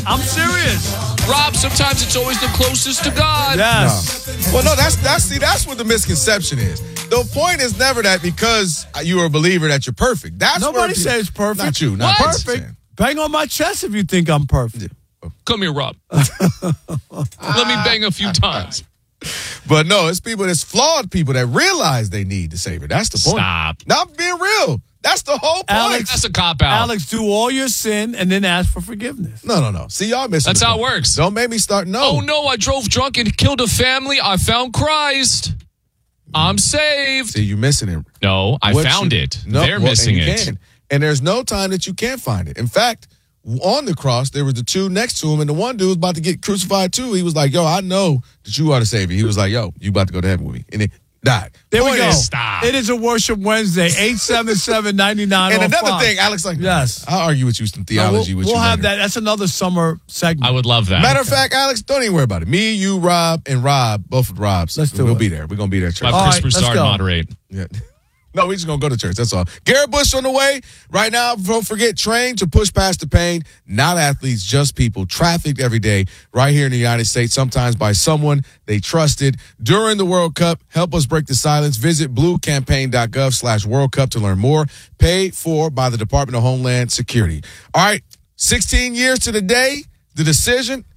I'm serious. Rob, sometimes it's always the closest to God. Yes. No. Well, no, that's what the misconception is. The point is never that because you are a believer that you're perfect. That's Nobody says perfect. Not you. Not What? Perfect. Bang on my chest if you think I'm perfect. Come here, Rob. Let me bang a few times. But no, it's people that's flawed people that realize they need the Savior. That's the point. Stop. Not being real. That's the whole point. Alex, That's a cop-out. Alex, do all your sin and then ask for forgiveness. No. See, y'all missing That's the how it point. works. Don't make me start. No. Oh, no, I drove drunk and killed a family. I found Christ. I'm saved. See, you're missing it. No, I What found you- it. No, They're well, missing and you it. can. And there's no time that you can't find it. In fact, on the cross, there were the two next to him, and the one dude was about to get crucified too. He was like, yo, I know that you are the Savior. He was like, yo, you about to go to heaven with me. And he died. There we Point go. is- Stop. It is a Worship Wednesday, 877-9905. And another thing, Alex, like, Yes. I'll argue with you some theology with we'll you have later. that. That's another summer segment. I would love that. Matter of fact, Alex, don't even worry about it. Me, you, Rob, and Rob, both of Robs, Let's do we'll it. be there. We're going to be there at church. Have All Chris right, let's Broussard go. moderate. Yeah. No, we're just going to go to church. That's all. Garrett Bush on the way. Right now, don't forget, train to push past the pain. Not athletes, just people. Trafficked every day right here in the United States, sometimes by someone they trusted. During the World Cup, help us break the silence. Visit bluecampaign.gov/World Cup to learn more. Paid for by the Department of Homeland Security. All right, 16 years to the day, the decision.